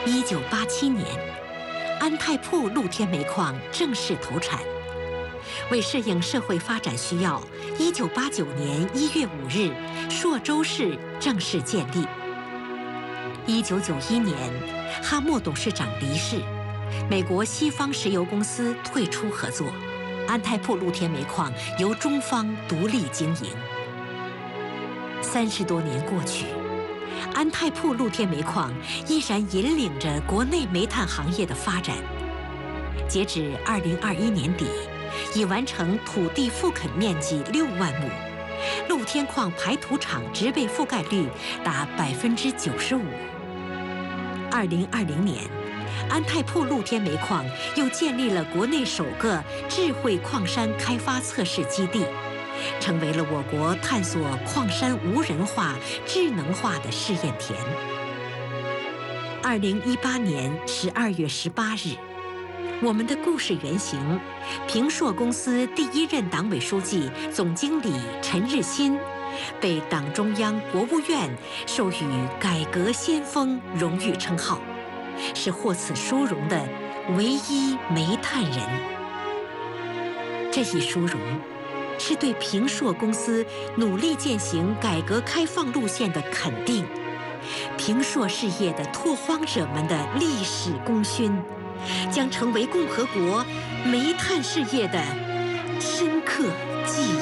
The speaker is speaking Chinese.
1987年，安泰铺露天煤矿正式投产。为适应社会发展需要，1989年1月5日，朔州市正式建立。1991年，哈默董事长离世，美国西方石油公司退出合作，安泰铺露天煤矿由中方独立经营。30多年过去，安泰铺露天煤矿依然引领着国内煤炭行业的发展。截至2021年底，已完成土地复垦面积6万亩，露天矿排土场植被覆盖率达95%。2020年，安泰铺露天煤矿又建立了国内首个智慧矿山开发测试基地，成为了我国探索矿山无人化、智能化的试验田。2018年12月18日，我们的故事原型，平朔公司第1任党委书记、总经理陈日新，被党中央、国务院授予“改革先锋”荣誉称号，是获此殊荣的唯一煤炭人。这一殊荣，是对平朔公司努力践行改革开放路线的肯定，平朔事业的拓荒者们的历史功勋，将成为共和国煤炭事业的深刻记忆。